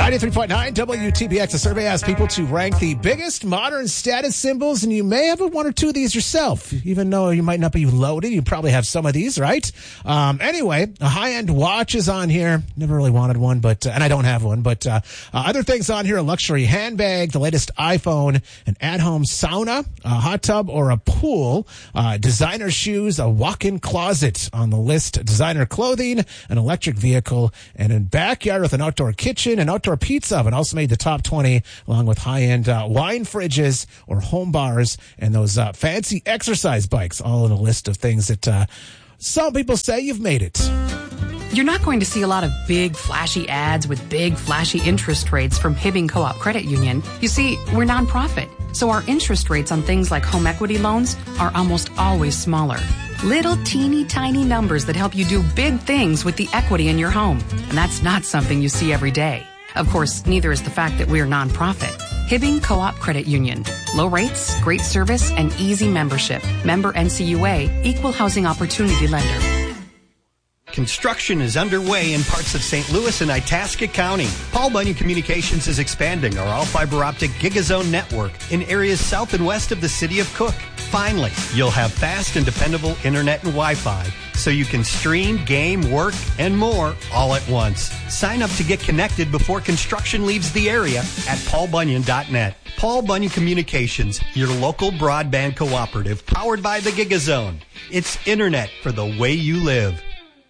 93.9 WTBX. A survey asks people to rank the biggest modern status symbols, and you may have one or two of these yourself. Even though you might not be loaded, you probably have some of these, right? Anyway, a high-end watch is on here. Never really wanted one, but and I don't have one. But other things on here: a luxury handbag, the latest iPhone, an at-home sauna, a hot tub or a pool, designer shoes, a walk-in closet on the list, designer clothing, an electric vehicle, and a backyard with an outdoor kitchen, an outdoor pizza oven also made the top 20, along with high-end wine fridges or home bars and those fancy exercise bikes, all in a list of things that some people say you've made it. You're not going to see a lot of big, flashy ads with big, flashy interest rates from Hibbing Co-op Credit Union. You see, we're nonprofit, so our interest rates on things like home equity loans are almost always smaller. Little teeny tiny numbers that help you do big things with the equity in your home. And that's not something you see every day. Of course, neither is the fact that we're nonprofit. Hibbing Co-op Credit Union. Low rates, great service, and easy membership. Member NCUA, Equal Housing Opportunity Lender. Construction is underway in parts of St. Louis and Itasca County. Paul Bunyan Communications is expanding our all-fiber optic GigaZone network in areas south and west of the city of Cook. Finally, you'll have fast and dependable internet and Wi-Fi so you can stream, game, work, and more all at once. Sign up to get connected before construction leaves the area at paulbunyan.net. Paul Bunyan Communications, your local broadband cooperative powered by the GigaZone. It's internet for the way you live.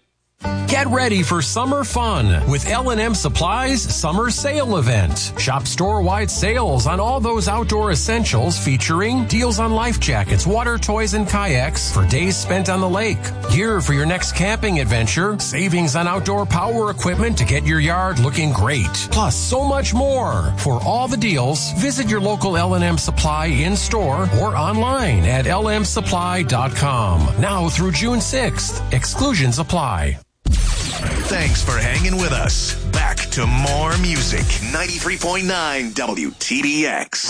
Get ready for summer fun with L&M Supply's Summer Sale Event. Shop store-wide sales on all those outdoor essentials featuring deals on life jackets, water toys, and kayaks for days spent on the lake. Gear for your next camping adventure. Savings on outdoor power equipment to get your yard looking great. Plus, so much more. For all the deals, visit your local L&M Supply in-store or online at lmsupply.com. Now through June 6th. Exclusions apply. Thanks for hanging with us. Back to more music. 93.9 WTBX.